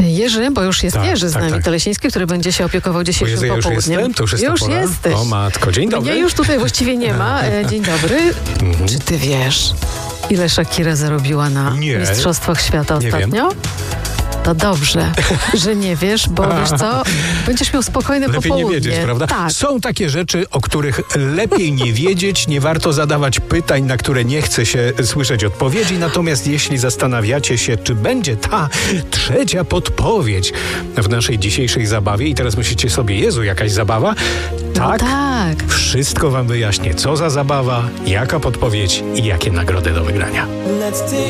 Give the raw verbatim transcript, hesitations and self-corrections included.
Jerzy, bo już jest Tak, Jerzy z tak, nami, tak. Telesiński, który będzie się opiekował O dzisiejszym Jezu, ja już popołudniem. jestem? To już jest ta Już pora? jesteś. O matko, dzień dobry. Mnie już tutaj właściwie nie ma. E, Dzień dobry. Mhm. Czy ty wiesz, ile Shakira zarobiła na Nie. Mistrzostwach Świata Nie ostatnio? To dobrze, że nie wiesz, bo wiesz co, będziesz miał spokojne Lepiej popołudnie. nie wiedzieć, prawda? Tak. Są takie rzeczy, o których lepiej nie wiedzieć, nie warto zadawać pytań, na które nie chce się słyszeć odpowiedzi. Natomiast jeśli zastanawiacie się, czy będzie ta trzecia podpowiedź w naszej dzisiejszej zabawie i teraz myślicie sobie, Jezu, jakaś zabawa? Tak, No tak. wszystko wam wyjaśnię, co za zabawa, jaka podpowiedź i jakie nagrody do wygrania. Let's take